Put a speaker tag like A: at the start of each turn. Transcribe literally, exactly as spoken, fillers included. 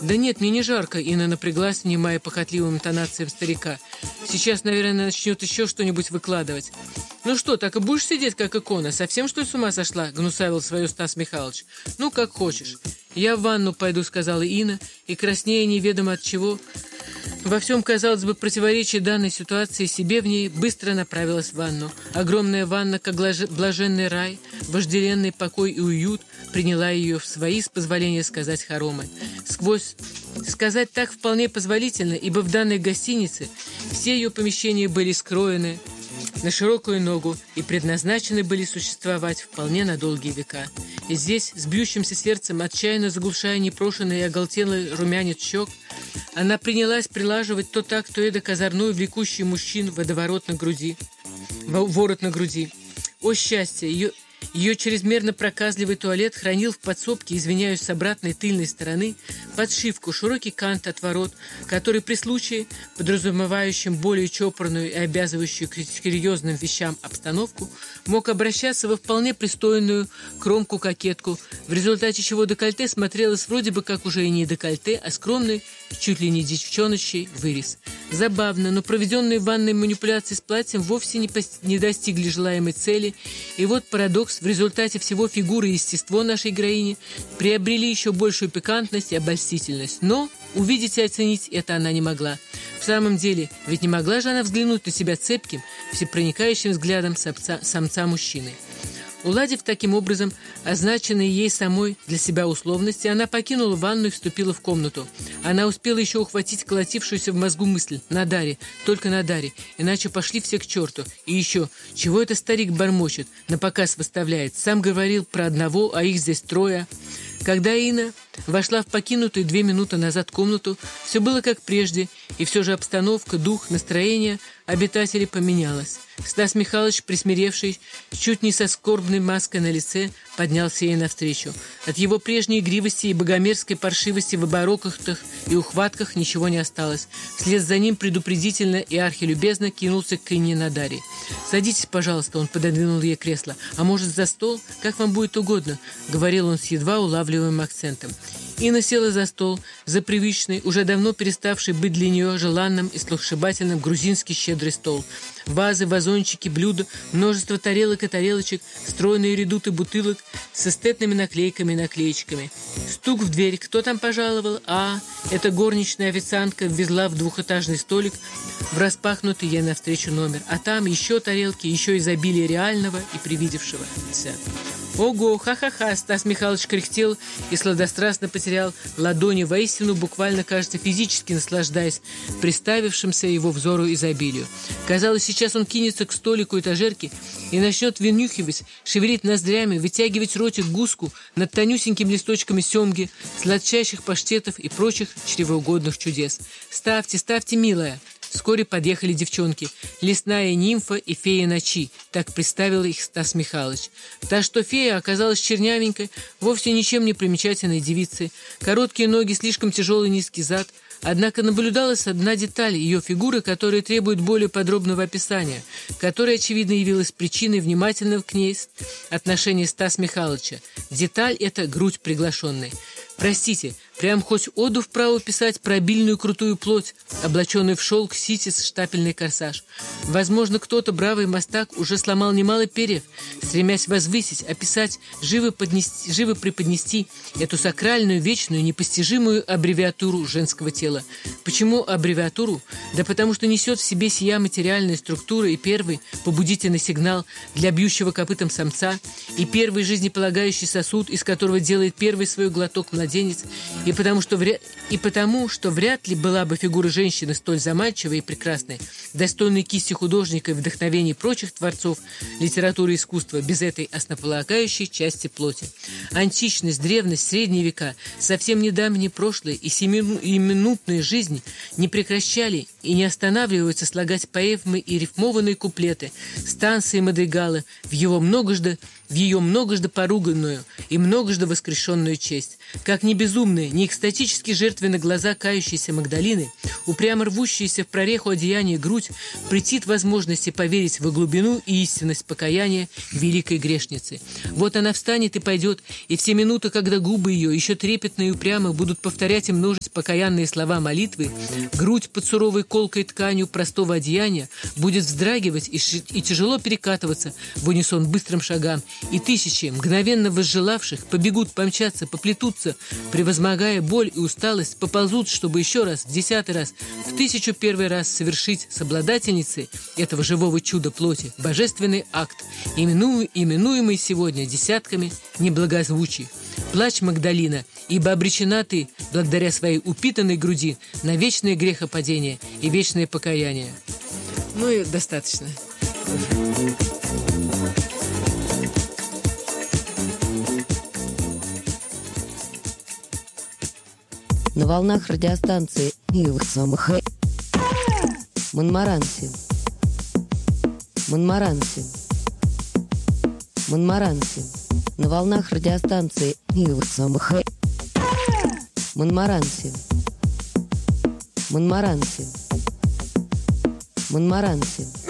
A: «Да нет, мне не жарко», — Инна напряглась, внимая похотливым интонациям старика. «Сейчас, наверное, начнет еще что-нибудь выкладывать». «Ну что, так и будешь сидеть, как икона? Совсем, что ли, с ума сошла?» — гнусавил свое Стас Михайлович. «Ну, как хочешь». «Я в ванну пойду», — сказала Инна, и, краснея неведомо от чего, во всем, казалось бы, противоречии данной ситуации себе в ней, быстро направилась в ванну. Огромная ванна, как блаженный рай, вожделенный покой и уют, приняла ее в свои, с позволения сказать, хоромы. Сквозь сказать так вполне позволительно, ибо в данной гостинице все ее помещения были скроены на широкую ногу и предназначены были существовать вполне на долгие века. И здесь, с бьющимся сердцем, отчаянно заглушая непрошенный и оголтелый румянец щек, она принялась прилаживать то так, то эдак озорную, влекущий мужчин водоворот на груди, ворот на груди. О счастье! Ее... Ее чрезмерно проказливый туалет хранил в подсобке, извиняюсь, с обратной тыльной стороны, подшивку, широкий кант от ворот, который при случае, подразумевающем более чопорную и обязывающую к серьезным вещам обстановку, мог обращаться во вполне пристойную кромку-кокетку, в результате чего декольте смотрелось вроде бы как уже и не декольте, а скромный, чуть ли не девчоночий вырез. Забавно, но проведенные в ванной манипуляции с платьем вовсе не, пост... не достигли желаемой цели, и вот парадокс: в результате всего фигуры и естество нашей героини приобрели еще большую пикантность и обольстительность. Но увидеть и оценить это она не могла. В самом деле, ведь не могла же она взглянуть на себя цепким, всепроникающим взглядом самца-мужчины. Уладив таким образом означенные ей самой для себя условности, она покинула ванну и вступила в комнату. Она успела еще ухватить колотившуюся в мозгу мысль: на Даре, только на Даре, иначе пошли все к черту. И еще, чего это старик бормочет, напоказ выставляет, сам говорил про одного, а их здесь трое. Когда Инна вошла в покинутую две минуты назад комнату, все было как прежде, и все же обстановка, дух, настроение обитателей поменялось. Стас Михайлович, присмиревший, чуть не со скорбной маской на лице, поднялся ей навстречу. От его прежней игривости и богомерзкой паршивости в обороках и ухватках ничего не осталось. Вслед за ним предупредительно и архилюбезно кинулся к Инне на Даре. «Садитесь, пожалуйста», — он пододвинул ей кресло. «А может, за стол? Как вам будет угодно», — говорил он с едва улавливаемым акцентом. Инна села за стол, за привычный, уже давно переставший быть для нее желанным и сногсшибательным грузинский щедрый стол. Вазы, вазончики, блюда, множество тарелок и тарелочек, стройные редуты бутылок с эстетными наклейками и наклеечками. Стук в дверь. Кто там пожаловал? А, это горничная официантка ввезла в двухэтажный столик в распахнутый ей навстречу номер. А там еще тарелки, еще изобилие реального и привидевшегося. «Ого, ха-ха-ха!» Стас Михайлович кряхтел и сладострастно потерял ладони, воистину, буквально, кажется, физически наслаждаясь представившимся его взору изобилию. Казалось, сейчас он кинется к столику этажерки и начнет вынюхивать, шевелить ноздрями, вытягивать ротик гуску над тонюсенькими листочками семги, сладчайших паштетов и прочих чревоугодных чудес. «Ставьте, ставьте, милая!» Вскоре подъехали девчонки. Лесная нимфа и фея ночи. Так представил их Стас Михайлович. Та, что фея, оказалась чернявенькой, вовсе ничем не примечательной девицей. Короткие ноги, слишком тяжелый низкий зад. Однако наблюдалась одна деталь ее фигуры, которая требует более подробного описания, которая, очевидно, явилась причиной внимательного к ней отношения Стаса Михайловича. Деталь — это грудь приглашенной. Простите, прям хоть оду вправо писать про обильную крутую плоть, облаченную в шелк, ситец, штапельный корсаж. Возможно, кто-то, бравый мастак, уже сломал немало перьев, стремясь возвысить, описать, живо, поднести, живо преподнести эту сакральную, вечную, непостижимую аббревиатуру женского тела. Почему аббревиатуру? Да потому что несет в себе сия материальная структура и первый побудительный сигнал для бьющего копытом самца, и первый жизнеполагающий сосуд, из которого делает первый свой глоток младенец, и потому, что вряд, и потому, что вряд ли была бы фигура женщины столь заманчивой и прекрасной, достойной кисти художника и вдохновений прочих творцов литературы и искусства, без этой основополагающей части плоти. Античность, древность, средние века, совсем недавнее прошлое и семиминутная жизнь не прекращали и не останавливаются слагать поэмы и рифмованные куплеты, станции и мадригалы в его многожды в ее многожды поруганную и многожды воскрешенную честь. Как ни безумные, ни не экстатически жертвы на глаза кающейся Магдалины, упрямо рвущаяся в прореху одеяния грудь, претит возможности поверить во глубину и истинность покаяния великой грешницы. Вот она встанет и пойдет, и в те минуты, когда губы ее, еще трепетно и упрямо, будут повторять и множить покаянные слова молитвы, грудь под суровой колкой тканью простого одеяния будет вздрагивать и, и тяжело перекатываться в унисон быстрым шагам, и тысячи, мгновенно возжелавших, побегут, помчатся, поплетутся, превозмогая боль и усталость, поползут, чтобы еще раз, в десятый раз, в тысячу первый раз совершить с обладательницей этого живого чуда плоти божественный акт, именуемый, именуемый сегодня десятками неблагозвучий. Плачь, Магдалина, ибо обречена ты, благодаря своей упитанной груди, на вечное грехопадение и вечное покаяние. Ну и достаточно.
B: На волнах радиостанции Монмаранси. Монмаранси. Монмаранси. На волнах радиостанции Монмаранси. Монмаранси. Монмаранси.